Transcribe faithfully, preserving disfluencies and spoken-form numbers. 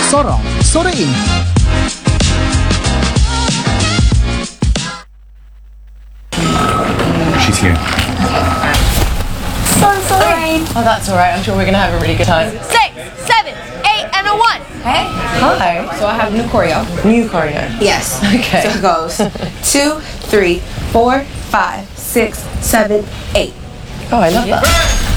Sorong sore ini. She's here. So sorry. Oh, that's all right. I'm sure we're gonna have a really good time. Six, seven, eight, and a one. Hey. Hi. So I have new choreo. New choreo. Yes. Okay. So it goes two, three, four, five, six, seven, eight. Oh, I love that.